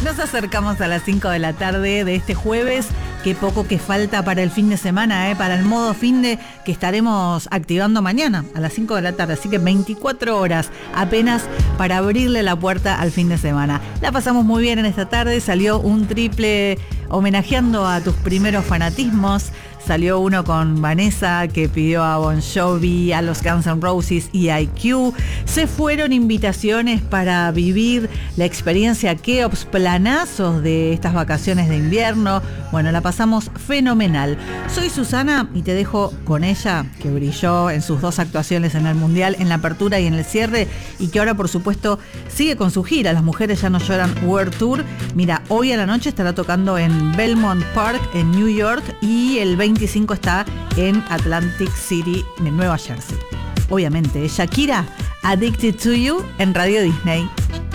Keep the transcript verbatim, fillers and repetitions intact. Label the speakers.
Speaker 1: Nos acercamos a las cinco de la tarde de este jueves. Qué poco que falta para el fin de semana, ¿eh? Para el modo fin de que estaremos activando mañana a las cinco de la tarde. Así que veinticuatro horas apenas para abrirle la puerta al fin de semana. La pasamos muy bien en esta tarde. Salió un triple homenajeando a tus primeros fanatismos. Salió uno con Vanessa, que pidió a Bon Jovi, a los Guns N' Roses y a I Q. Se fueron invitaciones para vivir la experiencia Keops, planazos de estas vacaciones de invierno. Bueno, la pasamos fenomenal. Soy Susana y te dejo con ella, que brilló en sus dos actuaciones en el Mundial, en la apertura y en el cierre, y que ahora, por supuesto, sigue con su gira. Las Mujeres Ya No Lloran World Tour. Mira, hoy a la noche estará tocando en Belmont Park, en New York, y el veinticinco está en Atlantic City, en Nueva Jersey. Obviamente, Shakira, Addicted to You, en Radio Disney.